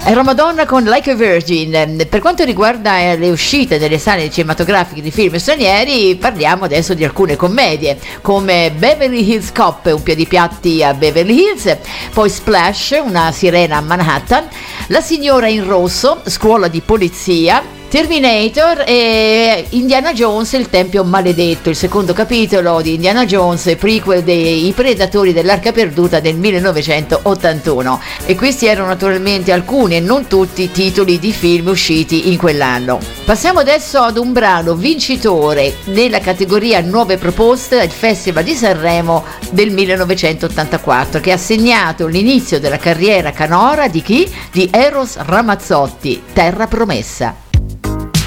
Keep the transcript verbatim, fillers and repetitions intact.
Era Madonna con Like a Virgin. Per quanto riguarda eh, le uscite nelle sale cinematografiche di film stranieri, parliamo adesso di alcune commedie come Beverly Hills Cop, un piedipiatti a Beverly Hills, poi Splash, una sirena a Manhattan, La signora in rosso, scuola di polizia, Terminator e Indiana Jones, il tempio maledetto, il secondo capitolo di Indiana Jones, prequel dei Predatori dell'Arca Perduta del millenovecentottantuno. E questi erano naturalmente alcuni e non tutti i titoli di film usciti in quell'anno. Passiamo adesso ad un brano vincitore nella categoria nuove proposte al Festival di Sanremo del millenovecentottantaquattro, che ha segnato l'inizio della carriera canora di chi? Di Eros Ramazzotti, Terra Promessa.